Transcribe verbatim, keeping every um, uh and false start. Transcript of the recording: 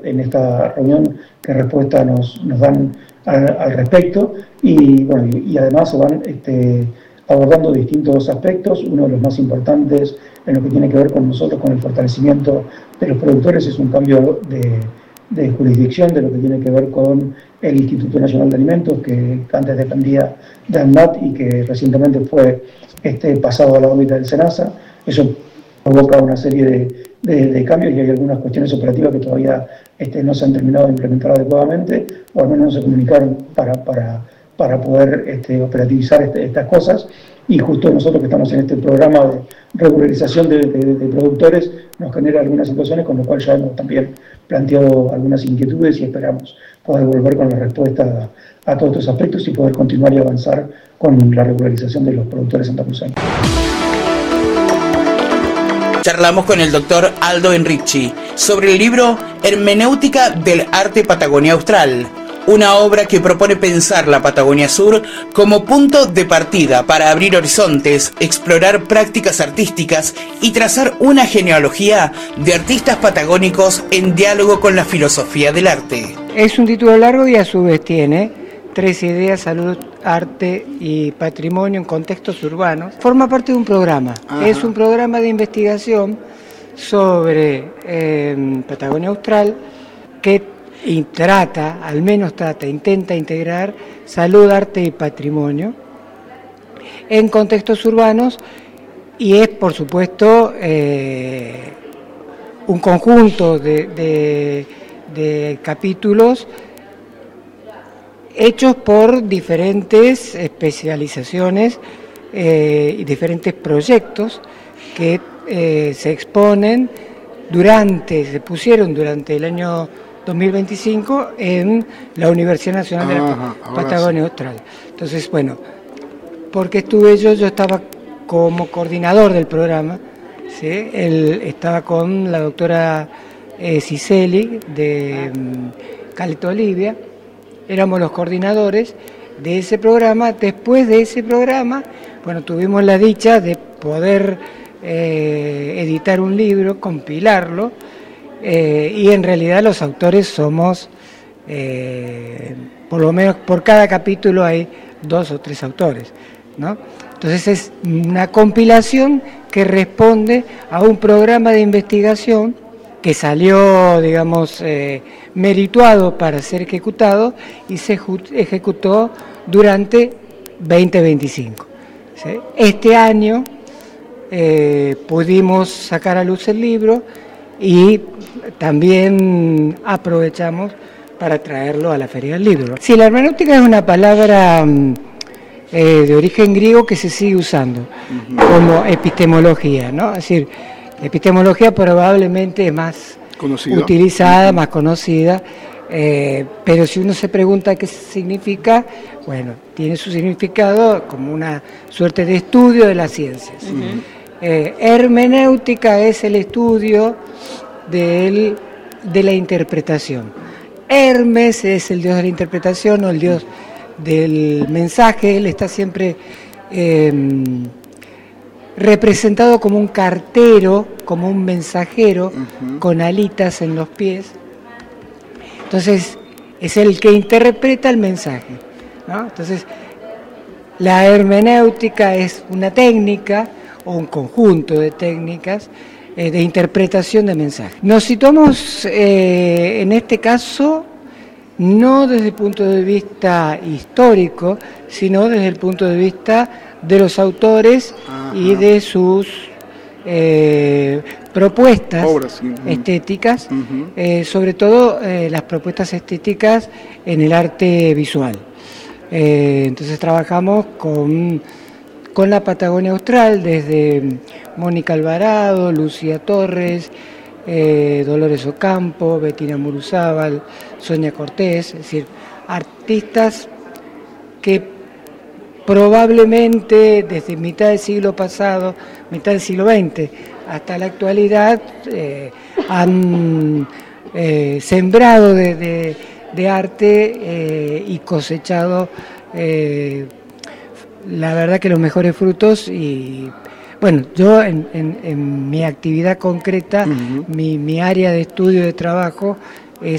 en esta reunión qué respuesta nos, nos dan al, al respecto y, bueno, y, y además se van este, abordando distintos aspectos. Uno de los más importantes en lo que tiene que ver con nosotros, con el fortalecimiento de los productores, es un cambio de, de jurisdicción de lo que tiene que ver con el Instituto Nacional de Alimentos, que antes dependía de ANMAT y que recientemente fue este, pasado a la órbita del SENASA. Eso provoca una serie de, de, de cambios y hay algunas cuestiones operativas que todavía este, no se han terminado de implementar adecuadamente, o al menos no se comunicaron para, para, para poder este, operativizar este, estas cosas. Y justo nosotros que estamos en este programa de regularización de, de, de productores nos genera algunas situaciones, con lo cual ya hemos también planteado algunas inquietudes y esperamos poder volver con la respuesta a, a todos estos aspectos y poder continuar y avanzar con la regularización de los productores santacureños. Charlamos con el doctor Aldo Enrichi sobre el libro Hermenéutica del Arte Patagonia Austral, una obra que propone pensar la Patagonia Sur como punto de partida para abrir horizontes, explorar prácticas artísticas y trazar una genealogía de artistas patagónicos en diálogo con la filosofía del arte. Es un título largo y a su vez tiene tres ideas: salud, arte y patrimonio en contextos urbanos. Forma parte de un programa. Ajá. Es un programa de investigación sobre eh, Patagonia Austral que y trata, al menos trata, intenta integrar salud, arte y patrimonio en contextos urbanos, y es, por supuesto, eh, un conjunto de, de, de capítulos hechos por diferentes especializaciones eh, y diferentes proyectos que eh, se exponen durante, se pusieron durante el año dos mil veinticinco en la Universidad Nacional de la Patagonia Austral. Entonces, bueno, porque estuve yo, yo estaba como coordinador del programa, ¿sí? Él estaba con la doctora eh, Ciceli de um, Caleta Olivia, éramos los coordinadores de ese programa. Después de ese programa, bueno, tuvimos la dicha de poder eh, editar un libro, compilarlo, Eh, y en realidad los autores somos, eh, por lo menos por cada capítulo hay dos o tres autores, ¿no? Entonces es una compilación que responde a un programa de investigación que salió, digamos, eh, merituado para ser ejecutado y se ejecutó durante veinte veinticinco. ¿Sí? Este año eh, pudimos sacar a luz el libro y también aprovechamos para traerlo a la Feria del Libro. Sí, la hermenéutica es una palabra eh, de origen griego que se sigue usando uh-huh. como epistemología, ¿no? Es decir, la epistemología probablemente es más conocida. utilizada, uh-huh. más conocida, eh, pero si uno se pregunta qué significa, bueno, tiene su significado como una suerte de estudio de las ciencias. Uh-huh. Eh, hermenéutica es el estudio de, el, de la interpretación. Hermes es el dios de la interpretación o el dios del mensaje. Él está siempre eh, representado como un cartero, como un mensajero, uh-huh. con alitas en los pies. Entonces, es el que interpreta el mensaje, ¿no? Entonces, la hermenéutica es una técnica o un conjunto de técnicas eh, de interpretación de mensajes. Nos situamos eh, en este caso no desde el punto de vista histórico, sino desde el punto de vista de los autores Ajá. y de sus eh, propuestas Obras, sí. estéticas, uh-huh. eh, sobre todo eh, las propuestas estéticas en el arte visual. Eh, entonces trabajamos con con la Patagonia Austral, desde Mónica Alvarado, Lucía Torres, eh, Dolores Ocampo, Bettina Muruzábal, Sonia Cortés, es decir, artistas que probablemente desde mitad del siglo pasado, mitad del siglo veinte, hasta la actualidad, eh, han eh, sembrado de, de, de arte eh, y cosechado eh, la verdad que los mejores frutos. Y bueno, yo en, en, en mi actividad concreta, uh-huh. mi, mi área de estudio, de trabajo,